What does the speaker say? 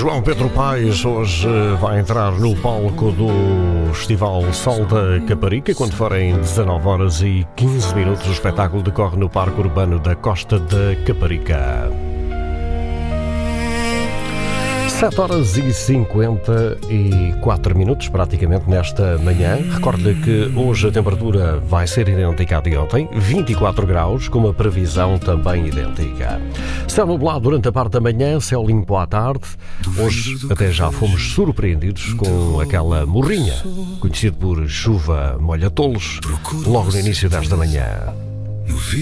João Pedro Paes hoje vai entrar no palco do Festival Sol da Caparica. Quando forem 19h15, o espetáculo decorre no Parque Urbano da Costa da Caparica. 7h54, praticamente, nesta manhã. Recordo-lhe que hoje a temperatura vai ser idêntica à de ontem, 24 graus, com uma previsão também idêntica. Céu nublado durante a parte da manhã, céu limpo à tarde. Hoje até já fomos surpreendidos com aquela morrinha, conhecido por chuva molha-tolos, logo no início desta manhã.